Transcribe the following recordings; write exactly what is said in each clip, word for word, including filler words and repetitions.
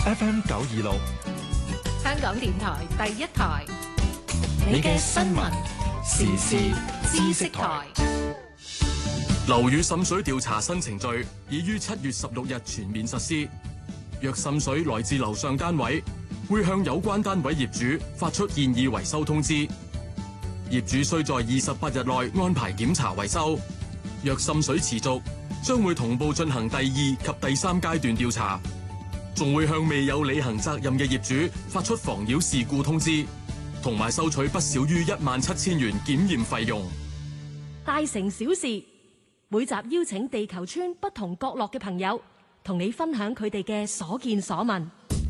F M 九二六， 香港電台第一台， 你嘅新聞時事知識台。 樓宇滲水調查新程序已於七月十六日全面實施。若滲水來自樓上單位，會向有關單位業主發出建議維修通知。業主須在二十八日內安排檢查維修。若滲水持續，將會同步進行第二及第三階段調查，仲會向未有履行責任嘅業主發出妨擾事故通知，同埋收取不少於一萬七千元檢驗費用。 大城小事，每集邀請地球村不同角落嘅朋友，同你分享佢哋嘅所見所聞。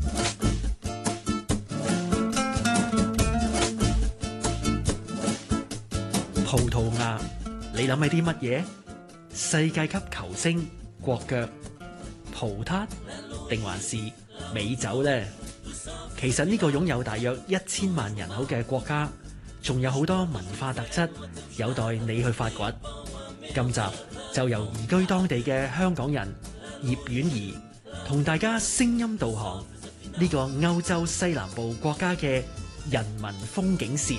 葡萄牙，你諗起啲乜嘢？世界級球星、國腳、葡撻定還是美酒呢？其實呢個擁有大約一千萬人口嘅國家，仲有好多文化特質有待你去發掘。今集就由移居當地嘅香港人葉婉儀同大家聲音導航呢個歐洲西南部國家嘅人民風景線。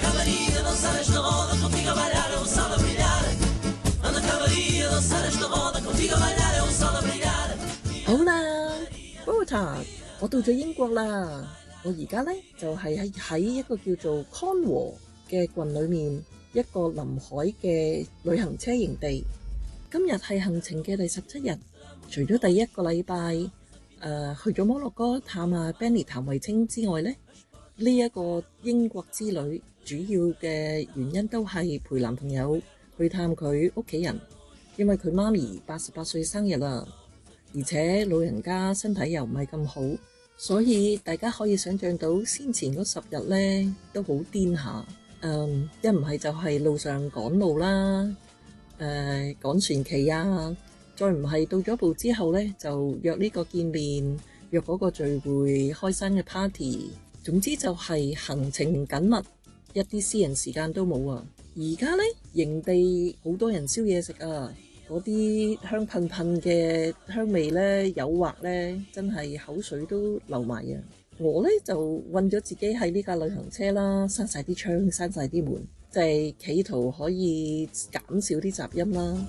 好啦 Walter， 我到咗英國啦。我而家呢，就係喺喺一個叫做 Cornwall 嘅郡裏面一個臨海嘅旅行車營地。今日係行程嘅第十七日，除咗第一個禮拜誒去咗摩洛哥探阿 Benny 譚慧清之外呢，呢一個英國之旅主要嘅原因都係陪男朋友去探佢屋企人，因為佢媽咪八十八歲生日啦，而且老人家身體又唔係咁好，所以大家可以想象到先前嗰十日呢都好癲下。嗯，一唔係就係路上趕路啦，誒、呃、趕船期啊，再唔係到咗步之後呢就約呢個見面，約嗰個聚會，開生嘅 party， 總之就係行程緊密，一啲私人時間都冇啊！而家呢，營地好多人燒嘢食啊，嗰啲香噴噴嘅香味呢，誘惑呢，真係口水都流埋啊！我呢就困咗自己喺呢架旅行車啦，閂晒啲窗，閂晒啲門，就係企圖可以減少啲雜音啦。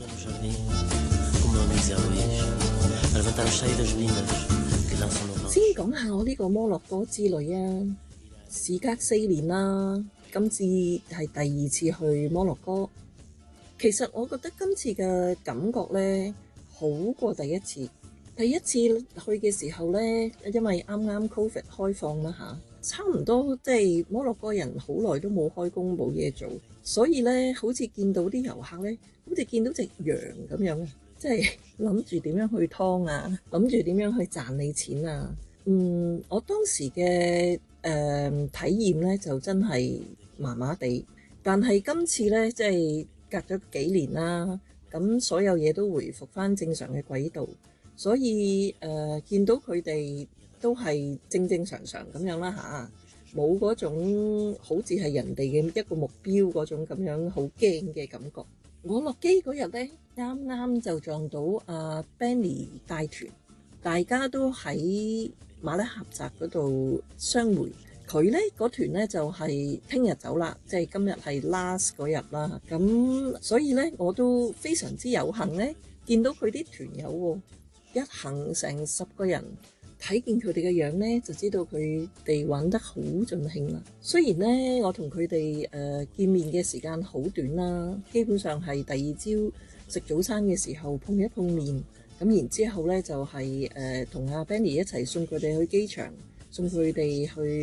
先講下我呢個摩洛哥之旅啊，時隔四年啦，今次係第二次去摩洛哥。其實我覺得今次嘅感覺呢，好過第一次。第一次去嘅時候呢，因為啱啱 Covid 開放啦嚇，差唔多即係摩洛哥人好耐都冇開工冇嘢做，所以呢好似見到啲遊客呢，好似見到隻羊咁樣啊，即係諗住點樣去劏啊，諗住點樣去賺你錢啊。嗯，我當時嘅誒、呃、體驗呢就真係麻麻地，但係今次呢，即係隔咗幾年啦，咁所有嘢都回復翻正常嘅軌道。所以誒、呃，見到佢哋都係正正常常咁樣啦嚇，冇嗰種好似係人哋嘅一個目標嗰種咁樣好驚嘅感覺。我落機嗰日呢，啱啱就撞到阿、啊、Benny 帶團，大家都喺馬拉喀什嗰度相會。佢呢嗰團呢就係聽日走啦，即係今日係 last 嗰日啦。咁所以呢，我都非常之有幸呢，見到佢啲團友喎。一行成十個人，睇見佢哋嘅樣呢，就知道佢哋玩得好盡興啦。雖然呢，我同佢哋誒見面嘅時間好短啦，基本上係第二朝食早餐嘅時候碰一碰面，咁然之後呢，就係誒同阿 Benny 一齊送佢哋去機場，送佢哋去